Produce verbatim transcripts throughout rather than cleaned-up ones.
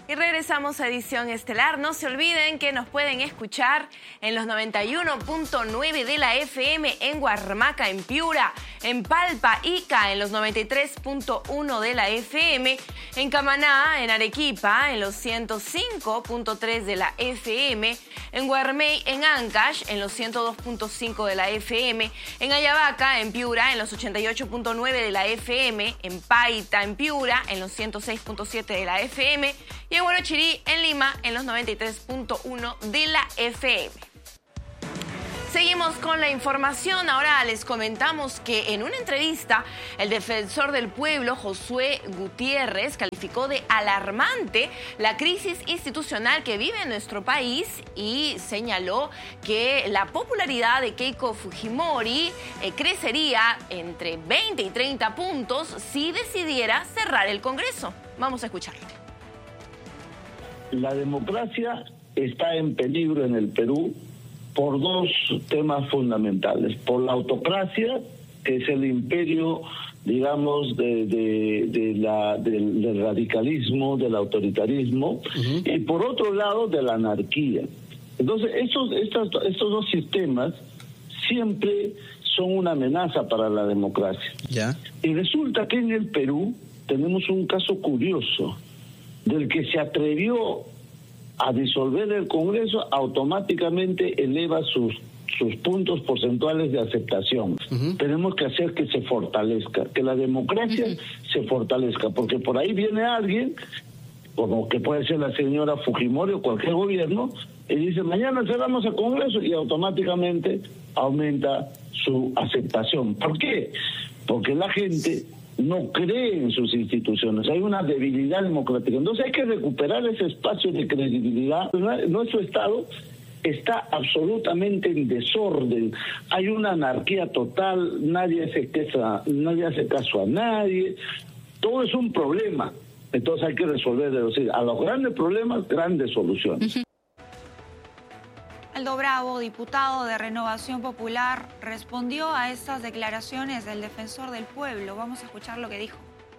Y regresamos a Edición Estelar. No se olviden que nos pueden escuchar en los noventa y uno punto nueve de la F M en Huarmaca, en Piura, en Palpa, Ica, en los noventa y tres punto uno de la F M, en Camaná, en Arequipa, en los ciento cinco punto tres de la F M, en Guarmey, en Ancash, en los ciento dos punto cinco de la F M, en Ayabaca, en Piura, en los ochenta y ocho punto nueve de la F M, en Paita, en Piura, en los ciento seis punto siete de la F M, y en Huarochirí, en Lima, en los noventa y tres punto uno de la F M. Seguimos con la información. Ahora les comentamos que en una entrevista el defensor del pueblo, Josué Gutiérrez, calificó de alarmante la crisis institucional que vive nuestro país y señaló que la popularidad de Keiko Fujimori eh, crecería entre veinte y treinta puntos si decidiera cerrar el Congreso. Vamos a escucharlo. La democracia está en peligro en el Perú por dos temas fundamentales. Por la autocracia, que es el imperio, digamos, de, de, de la, del, del radicalismo, del autoritarismo, uh-huh. y por otro lado, de la anarquía. Entonces, estos, estos, estos dos sistemas siempre son una amenaza para la democracia. ¿Ya? Y resulta que en el Perú tenemos un caso curioso, del que se atrevió a disolver el Congreso, automáticamente eleva sus sus puntos porcentuales de aceptación. Uh-huh. Tenemos que hacer que se fortalezca, que la democracia uh-huh. se fortalezca, porque por ahí viene alguien, como que puede ser la señora Fujimori o cualquier gobierno, y dice, mañana cerramos el Congreso, y automáticamente aumenta su aceptación. ¿Por qué? Porque la gente no cree en sus instituciones, hay una debilidad democrática. Entonces hay que recuperar ese espacio de credibilidad. Nuestro Estado está absolutamente en desorden, hay una anarquía total, nadie hace caso, nadie hace caso a nadie, todo es un problema. Entonces hay que resolver, es decir, a los grandes problemas, grandes soluciones. Uh-huh. Aldo Bravo, diputado de Renovación Popular, respondió a estas declaraciones del defensor del pueblo. Vamos a escuchar lo que dijo.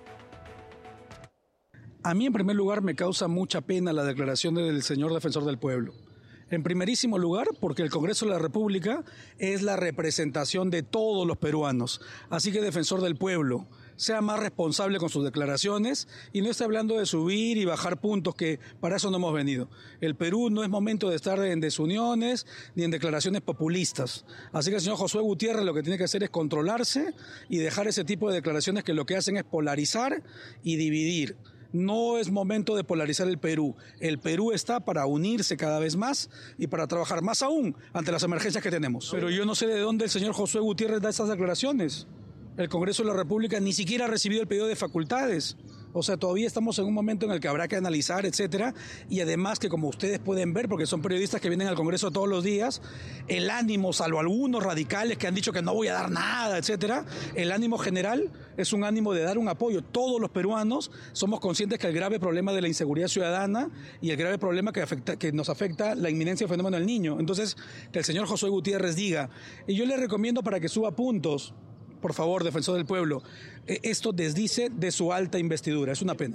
A mí, en primer lugar, me causa mucha pena la declaración del señor defensor del pueblo. En primerísimo lugar, porque el Congreso de la República es la representación de todos los peruanos. Así que, defensor del pueblo, sea más responsable con sus declaraciones y no esté hablando de subir y bajar puntos, que para eso no hemos venido. El Perú no es momento de estar en desuniones ni en declaraciones populistas. Así que el señor Josué Gutiérrez lo que tiene que hacer es controlarse y dejar ese tipo de declaraciones que lo que hacen es polarizar y dividir. No es momento de polarizar el Perú. El Perú está para unirse cada vez más y para trabajar más aún ante las emergencias que tenemos. Pero yo no sé de dónde el señor Josué Gutiérrez da esas declaraciones. El Congreso de la República ni siquiera ha recibido el pedido de facultades. O sea, todavía estamos en un momento en el que habrá que analizar, etcétera. Y además que, como ustedes pueden ver, porque son periodistas que vienen al Congreso todos los días, el ánimo, salvo algunos radicales que han dicho que no voy a dar nada, etcétera, el ánimo general es un ánimo de dar un apoyo. Todos los peruanos somos conscientes que el grave problema de la inseguridad ciudadana y el grave problema que, afecta, que nos afecta la inminencia del fenómeno del niño. Entonces, que el señor Josué Gutiérrez diga, y yo le recomiendo para que suba puntos, por favor, defensor del pueblo, esto desdice de su alta investidura. Es una pena.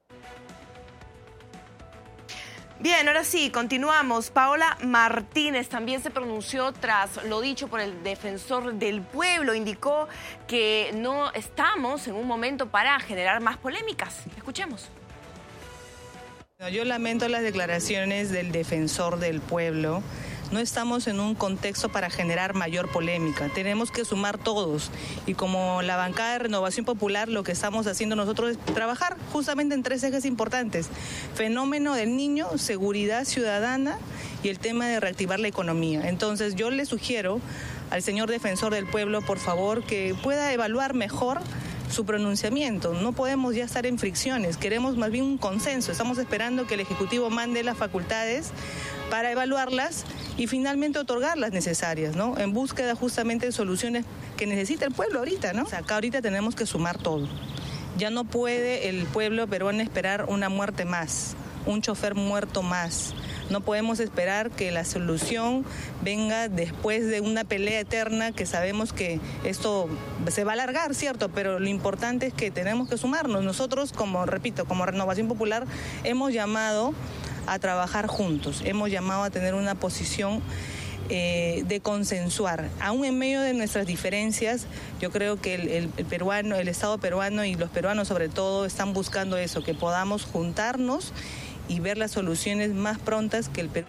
Bien, ahora sí, continuamos. Paola Martínez también se pronunció tras lo dicho por el defensor del pueblo. Indicó que no estamos en un momento para generar más polémicas. Escuchemos. Yo lamento las declaraciones del defensor del pueblo. No estamos en un contexto para generar mayor polémica. Tenemos que sumar todos. Y como la bancada de Renovación Popular, lo que estamos haciendo nosotros es trabajar justamente en tres ejes importantes. Fenómeno del niño, seguridad ciudadana y el tema de reactivar la economía. Entonces yo le sugiero al señor defensor del pueblo, por favor, que pueda evaluar mejor su pronunciamiento. No podemos ya estar en fricciones, queremos más bien un consenso. Estamos esperando que el Ejecutivo mande las facultades para evaluarlas y finalmente otorgar las necesarias, ¿no? En búsqueda justamente de soluciones que necesita el pueblo ahorita, ¿no? O sea, acá ahorita tenemos que sumar todo. Ya no puede el pueblo peruano esperar una muerte más, un chofer muerto más. No podemos esperar que la solución venga después de una pelea eterna que sabemos que esto se va a alargar, ¿cierto? Pero lo importante es que tenemos que sumarnos. Nosotros, como repito, como Renovación Popular, hemos llamado a trabajar juntos, hemos llamado a tener una posición eh, de consensuar. Aún en medio de nuestras diferencias, yo creo que el, el, el peruano, el Estado peruano y los peruanos sobre todo están buscando eso, que podamos juntarnos y ver las soluciones más prontas que el Perú.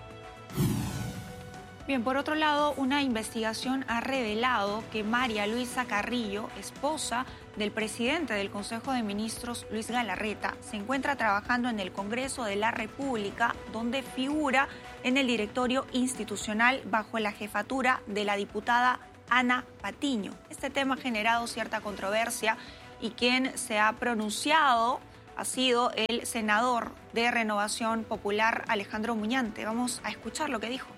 Bien, por otro lado, una investigación ha revelado que María Luisa Carrillo, esposa del presidente del Consejo de Ministros, Luis Galarreta, se encuentra trabajando en el Congreso de la República, donde figura en el directorio institucional bajo la jefatura de la diputada Ana Patiño. Este tema ha generado cierta controversia y quien se ha pronunciado ha sido el senador de Renovación Popular, Alejandro Muñante. Vamos a escuchar lo que dijo.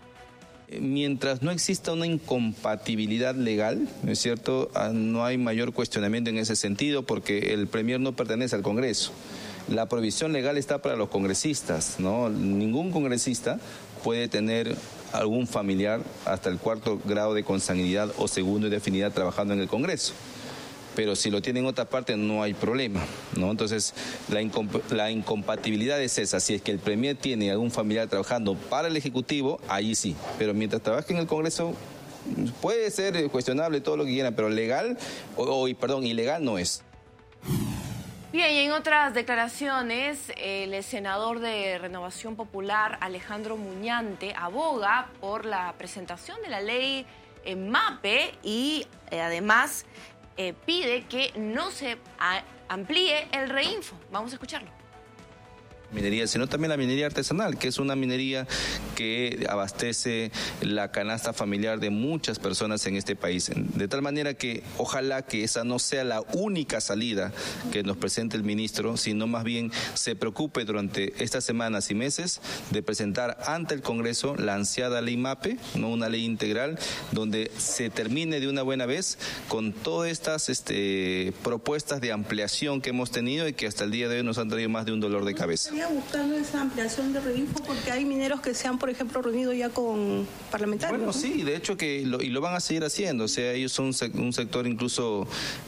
Mientras no exista una incompatibilidad legal, ¿no es cierto?, no hay mayor cuestionamiento en ese sentido porque el Premier no pertenece al Congreso. La provisión legal está para los congresistas, ¿no? Ningún congresista puede tener algún familiar hasta el cuarto grado de consanguinidad o segundo de afinidad trabajando en el Congreso. Pero si lo tiene en otra parte no hay problema, ¿no? Entonces la, incomp la incompatibilidad es esa. Si es que el Premier tiene algún familiar trabajando para el Ejecutivo, ahí sí. Pero mientras trabaje en el Congreso puede ser cuestionable todo lo que quieran, pero legal, o, o perdón, ilegal no es. Bien, y en otras declaraciones, el senador de Renovación Popular, Alejandro Muñante, aboga por la presentación de la ley MAPE y eh, además Eh, pide que no se a, amplíe el reinfo. Vamos a escucharlo. Minería, sino también la minería artesanal, que es una minería que abastece la canasta familiar de muchas personas en este país. De tal manera que ojalá que esa no sea la única salida que nos presente el ministro, sino más bien se preocupe durante estas semanas y meses de presentar ante el Congreso la ansiada ley MAPE, no una ley integral, donde se termine de una buena vez con todas estas este, propuestas de ampliación que hemos tenido y que hasta el día de hoy nos han traído más de un dolor de cabeza. Buscando esa ampliación de reinfo porque hay mineros que se han, por ejemplo, reunido ya con parlamentarios. Bueno, ¿no? sí, de hecho que lo, y lo van a seguir haciendo. O sea, ellos son un sector incluso,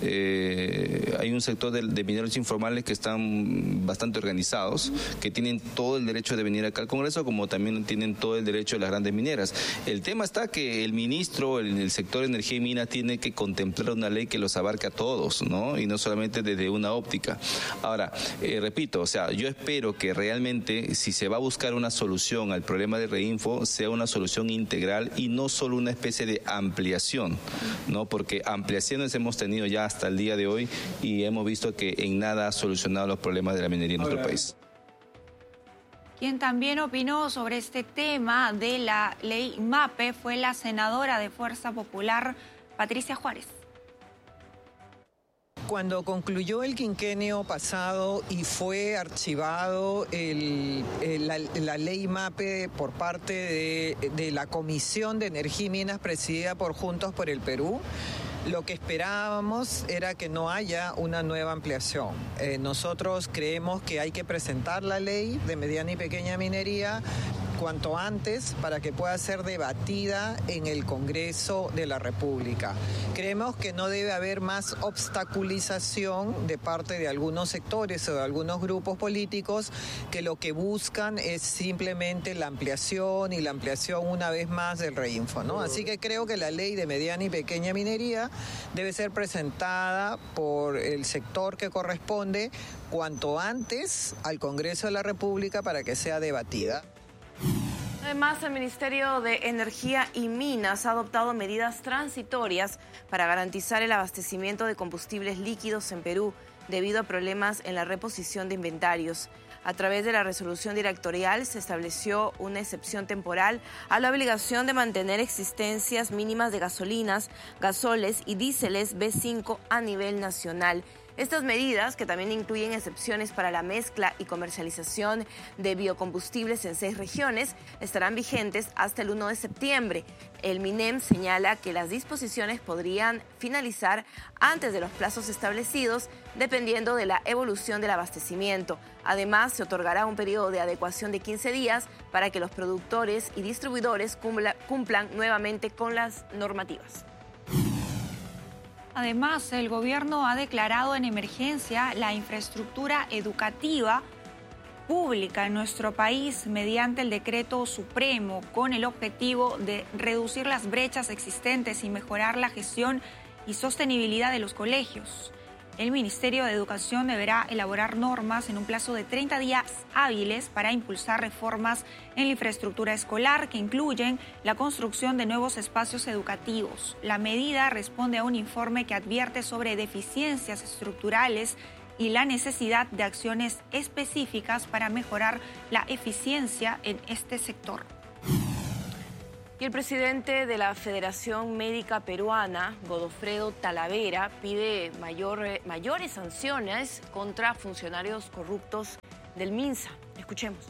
eh, hay un sector de, de mineros informales que están bastante organizados, que tienen todo el derecho de venir acá al Congreso, como también tienen todo el derecho de las grandes mineras. El tema está que el ministro en el sector de energía y minas tiene que contemplar una ley que los abarque a todos, ¿no? Y no solamente desde una óptica. Ahora, eh, repito, o sea, yo espero que que realmente si se va a buscar una solución al problema de reinfo sea una solución integral y no solo una especie de ampliación, ¿no? Porque ampliaciones hemos tenido ya hasta el día de hoy y hemos visto que en nada ha solucionado los problemas de la minería en nuestro país. Quien también opinó sobre este tema de la ley MAPE fue la senadora de Fuerza Popular, Patricia Juárez. Cuando concluyó el quinquenio pasado y fue archivado el, el, la, la ley MAPE por parte de, de la Comisión de Energía y Minas presidida por Juntos por el Perú, lo que esperábamos era que no haya una nueva ampliación. Eh, nosotros creemos que hay que presentar la ley de mediana y pequeña minería cuanto antes para que pueda ser debatida en el Congreso de la República. Creemos que no debe haber más obstaculización de parte de algunos sectores o de algunos grupos políticos que lo que buscan es simplemente la ampliación y la ampliación una vez más del reinfo, ¿no? Así que creo que la ley de mediana y pequeña minería debe ser presentada por el sector que corresponde cuanto antes al Congreso de la República para que sea debatida. Además, el Ministerio de Energía y Minas ha adoptado medidas transitorias para garantizar el abastecimiento de combustibles líquidos en Perú debido a problemas en la reposición de inventarios. A través de la resolución directorial se estableció una excepción temporal a la obligación de mantener existencias mínimas de gasolinas, gasoles y diéseles B cinco a nivel nacional. Estas medidas, que también incluyen excepciones para la mezcla y comercialización de biocombustibles en seis regiones, estarán vigentes hasta el primero de septiembre. El MINEM señala que las disposiciones podrían finalizar antes de los plazos establecidos, dependiendo de la evolución del abastecimiento. Además, se otorgará un periodo de adecuación de quince días para que los productores y distribuidores cumpla, cumplan nuevamente con las normativas. Además, el gobierno ha declarado en emergencia la infraestructura educativa pública en nuestro país mediante el decreto supremo con el objetivo de reducir las brechas existentes y mejorar la gestión y sostenibilidad de los colegios. El Ministerio de Educación deberá elaborar normas en un plazo de treinta días hábiles para impulsar reformas en la infraestructura escolar que incluyen la construcción de nuevos espacios educativos. La medida responde a un informe que advierte sobre deficiencias estructurales y la necesidad de acciones específicas para mejorar la eficiencia en este sector. Y el presidente de la Federación Médica Peruana, Godofredo Talavera, pide mayor, mayores sanciones contra funcionarios corruptos del MINSA. Escuchemos.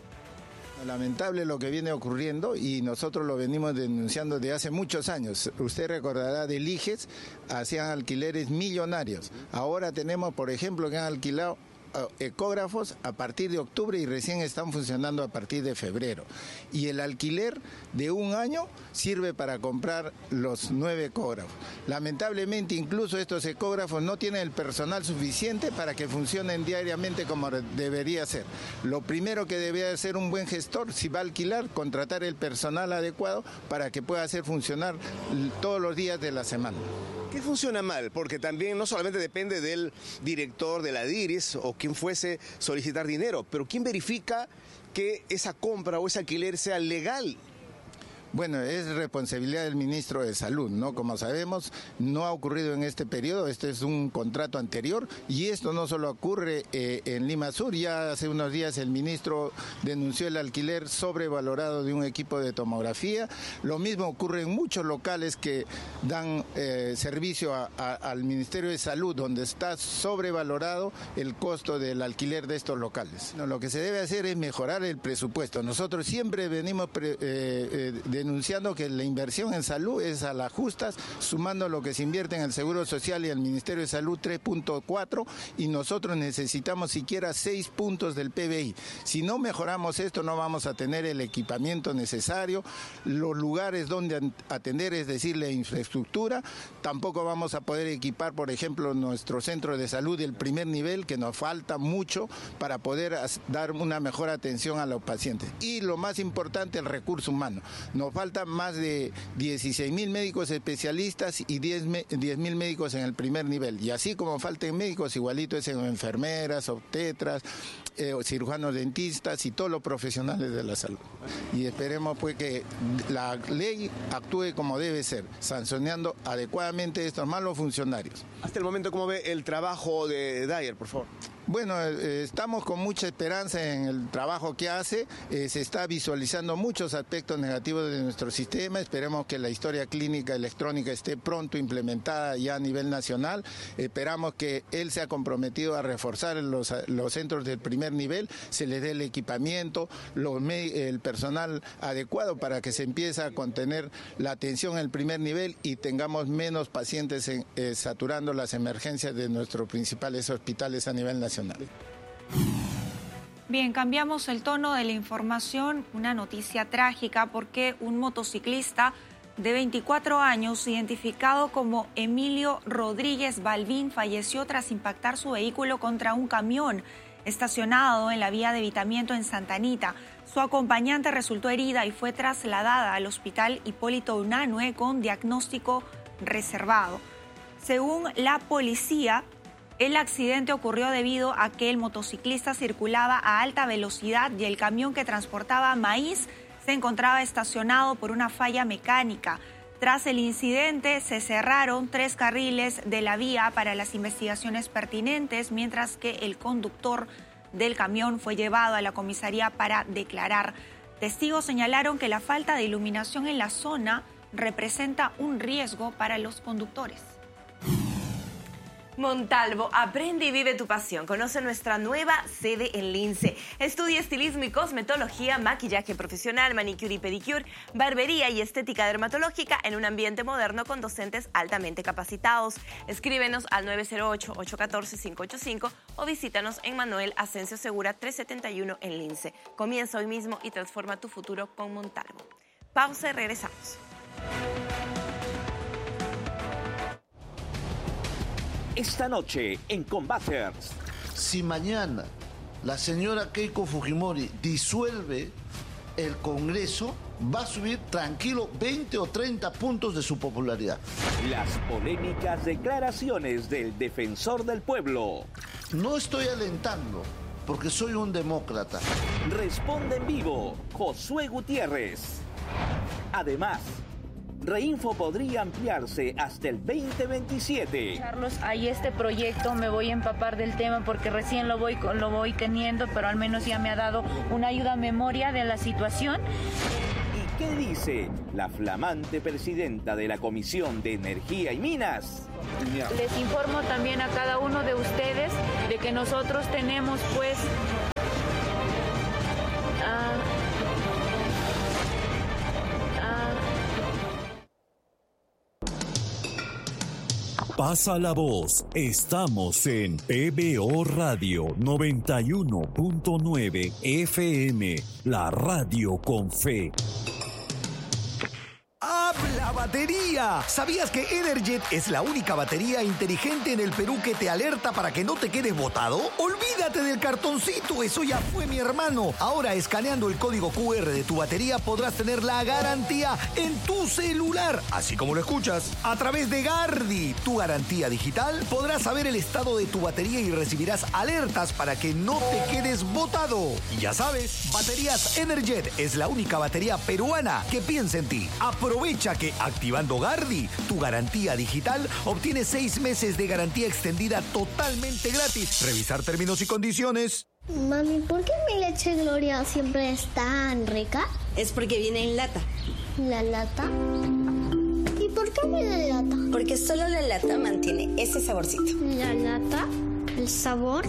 Lamentable lo que viene ocurriendo y nosotros lo venimos denunciando desde hace muchos años. Usted recordará del I G E S, hacían alquileres millonarios. Ahora tenemos, por ejemplo, que han alquilado ecógrafos a partir de octubre y recién están funcionando a partir de febrero. Y el alquiler de un año sirve para comprar los nueve ecógrafos. Lamentablemente, incluso estos ecógrafos no tienen el personal suficiente para que funcionen diariamente como debería ser. Lo primero que debe hacer un buen gestor, si va a alquilar, contratar el personal adecuado para que pueda hacer funcionar todos los días de la semana. ¿Qué funciona mal? Porque también no solamente depende del director de la DIRIS o quien fuese solicitar dinero, pero ¿quién verifica que esa compra o ese alquiler sea legal? Bueno, es responsabilidad del ministro de Salud, ¿no? Como sabemos, no ha ocurrido en este periodo, este es un contrato anterior y esto no solo ocurre eh, en Lima Sur, ya hace unos días el ministro denunció el alquiler sobrevalorado de un equipo de tomografía, lo mismo ocurre en muchos locales que dan eh, servicio a, a, al Ministerio de Salud, donde está sobrevalorado el costo del alquiler de estos locales. No, lo que se debe hacer es mejorar el presupuesto. Nosotros siempre venimos pre, eh, eh, de denunciando que la inversión en salud es a las justas, sumando lo que se invierte en el Seguro Social y el Ministerio de Salud tres punto cuatro y nosotros necesitamos siquiera seis puntos del P B I. Si no mejoramos esto no vamos a tener el equipamiento necesario, los lugares donde atender, es decir, la infraestructura, tampoco vamos a poder equipar, por ejemplo, nuestro centro de salud del primer nivel, que nos falta mucho para poder dar una mejor atención a los pacientes. Y lo más importante, el recurso humano. Nos faltan más de dieciséis mil médicos especialistas y diez mil médicos en el primer nivel. Y así como faltan médicos, igualito es en enfermeras, obstetras, eh, cirujanos dentistas y todos los profesionales de la salud. Y esperemos pues que la ley actúe como debe ser, sancionando adecuadamente a estos malos funcionarios. Hasta el momento, ¿cómo ve el trabajo de Dyer, por favor? Bueno, eh, estamos con mucha esperanza en el trabajo que hace, eh, se está visualizando muchos aspectos negativos de nuestro sistema, esperemos que la historia clínica electrónica esté pronto implementada ya a nivel nacional, esperamos que él se ha comprometido a reforzar los, los centros del primer nivel, se les dé el equipamiento, los, el personal adecuado para que se empiece a contener la atención en el primer nivel y tengamos menos pacientes en, eh, saturando las emergencias de nuestros principales hospitales a nivel nacional. Bien, cambiamos el tono de la información, una noticia trágica porque un motociclista de veinticuatro años, identificado como Emilio Rodríguez Balbín, falleció tras impactar su vehículo contra un camión estacionado en la vía de Vitamiento en Santa Anita. Su acompañante resultó herida y fue trasladada al hospital Hipólito Unanue con diagnóstico reservado. Según la policía, el accidente ocurrió debido a que el motociclista circulaba a alta velocidad y el camión que transportaba maíz se encontraba estacionado por una falla mecánica. Tras el incidente, se cerraron tres carriles de la vía para las investigaciones pertinentes, mientras que el conductor del camión fue llevado a la comisaría para declarar. Testigos señalaron que la falta de iluminación en la zona representa un riesgo para los conductores. Montalvo, aprende y vive tu pasión. Conoce nuestra nueva sede en Lince. Estudia estilismo y cosmetología, maquillaje profesional, manicure y pedicure, barbería y estética dermatológica en un ambiente moderno con docentes altamente capacitados. Escríbenos al nueve cero ocho, ocho uno cuatro, cinco ocho cinco o visítanos en Manuel Asensio Segura trescientos setenta y uno en Lince. Comienza hoy mismo y transforma tu futuro con Montalvo. Pausa y regresamos. Esta noche en Combaters. Si mañana la señora Keiko Fujimori disuelve el Congreso, va a subir tranquilo veinte o treinta puntos de su popularidad. Las polémicas declaraciones del defensor del pueblo. No estoy alentando, porque soy un demócrata. Responde en vivo Josué Gutiérrez. Además, Reinfo podría ampliarse hasta el veinte veintisiete. Carlos, hay este proyecto, me voy a empapar del tema porque recién lo voy, lo voy teniendo, pero al menos ya me ha dado una ayuda a memoria de la situación. ¿Y qué dice la flamante presidenta de la Comisión de Energía y Minas? Les informo también a cada uno de ustedes de que nosotros tenemos pues... Uh, Pasa la voz, estamos en P B O Radio noventa y uno punto nueve F M, la radio con fe. ¡Habla batería! ¿Sabías que Energet es la única batería inteligente en el Perú que te alerta para que no te quedes botado? ¡Olvídate del cartoncito! Eso ya fue, mi hermano. Ahora, escaneando el código Q R de tu batería, podrás tener la garantía en tu celular. Así como lo escuchas. A través de Gardi, tu garantía digital, podrás saber el estado de tu batería y recibirás alertas para que no te quedes botado. Y ya sabes, Baterías Energet es la única batería peruana que piensa en ti. Aprovecha que activando Gardi, tu garantía digital, obtienes seis meses de garantía extendida totalmente gratis. Revisar términos y condiciones. Mami, ¿por qué mi leche Gloria siempre es tan rica? Es porque viene en lata. ¿La lata? ¿Y por qué viene en lata? Porque solo la lata mantiene ese saborcito. ¿La lata? ¿El sabor?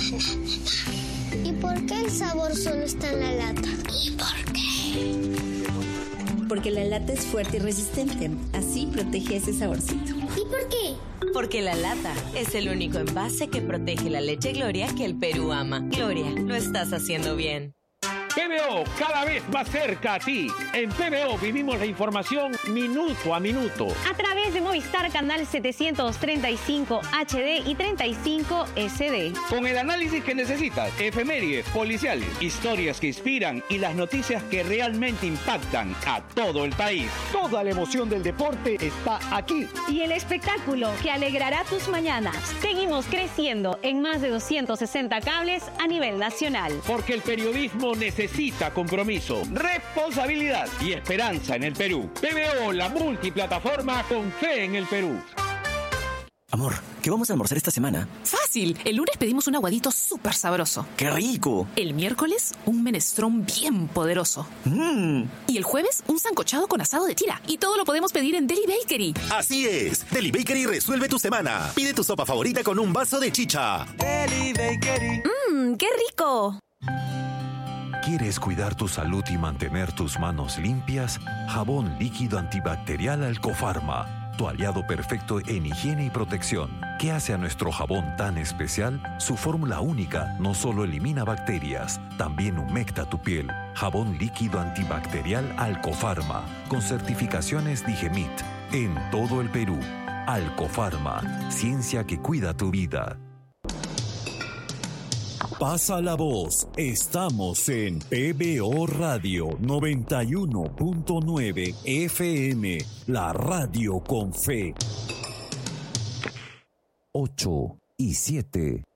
¿Y por qué el sabor solo está en la lata? ¿Y por qué? Porque la lata es fuerte y resistente. Así protege ese saborcito. ¿Y por qué? Porque la lata es el único envase que protege la leche Gloria que el Perú ama. Gloria, lo estás haciendo bien. P B O, cada vez más cerca a ti. En P B O vivimos la información minuto a minuto. A través de Movistar Canal setecientos treinta y cinco H D y treinta y cinco S D. Con el análisis que necesitas, efemérides, policiales, historias que inspiran y las noticias que realmente impactan a todo el país. Toda la emoción del deporte está aquí. Y el espectáculo que alegrará tus mañanas. Seguimos creciendo en más de doscientos sesenta cables a nivel nacional. Porque el periodismo necesita Necesita compromiso, responsabilidad y esperanza en el Perú. P B O, la multiplataforma con fe en el Perú. Amor, ¿qué vamos a almorzar esta semana? Fácil. El lunes pedimos un aguadito súper sabroso. ¡Qué rico! El miércoles, un menestrón bien poderoso. ¡Mmm! Y el jueves, un sancochado con asado de tira. Y todo lo podemos pedir en Deli Bakery. Así es. Deli Bakery resuelve tu semana. Pide tu sopa favorita con un vaso de chicha. Deli Bakery. ¡Mmm, qué rico! ¿Quieres cuidar tu salud y mantener tus manos limpias? Jabón líquido antibacterial Alcofarma, tu aliado perfecto en higiene y protección. ¿Qué hace a nuestro jabón tan especial? Su fórmula única no solo elimina bacterias, también humecta tu piel. Jabón líquido antibacterial Alcofarma, con certificaciones Digemit, en todo el Perú. Alcofarma, ciencia que cuida tu vida. Pasa la voz, estamos en P B O Radio noventa y uno punto nueve F M, la radio con fe. ocho y siete.